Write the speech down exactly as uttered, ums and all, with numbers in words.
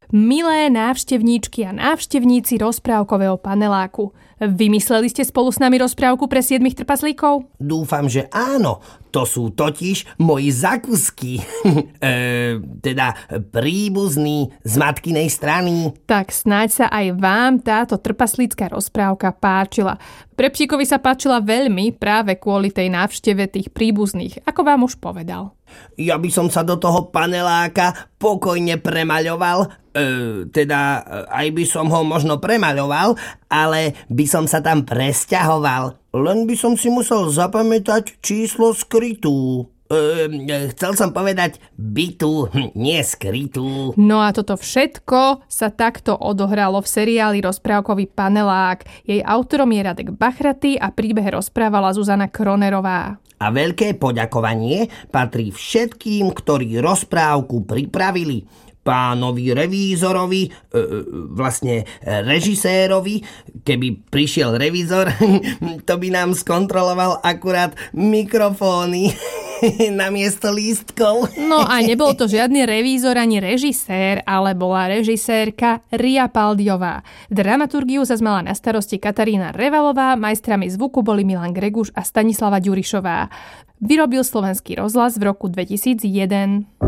Milé návštevníčky a návštevníci rozprávkového paneláku, vymysleli ste spolu s nami rozprávku pre siedmich trpaslíkov? Dúfam, že áno. To sú totiž moji zakusky. e, teda príbuzní z matkinej strany. Tak snáď sa aj vám táto trpaslícka rozprávka páčila. Prepšíkovi sa páčila veľmi práve kvôli tej návšteve tých príbuzných, ako vám už povedal. Ja by som sa do toho paneláka pokojne premaľoval, e, teda aj by som ho možno premaľoval, ale by som sa tam presťahoval. Len by som si musel zapamätať číslo skrytú. E, chcel som povedať bytu, nie skrytú. No a toto všetko sa takto odohralo v seriáli Rozprávkový panelák. Jej autorom je Radek Bachratý a príbeh rozprávala Zuzana Kronerová. A veľké poďakovanie patrí všetkým, ktorí rozprávku pripravili. Pánovi revízorovi, e, vlastne režisérovi, keby prišiel revízor, to by nám skontroloval akurát mikrofóny namiesto lístkov. No a nebol to žiadny revízor ani režisér, ale bola režisérka Ria Paldiová. Dramaturgiu zas mala na starosti Katarína Revalová, majstrami zvuku boli Milan Greguš a Stanislava Ďurišová. Vyrobil Slovenský rozhlas v roku dvetisícjeden.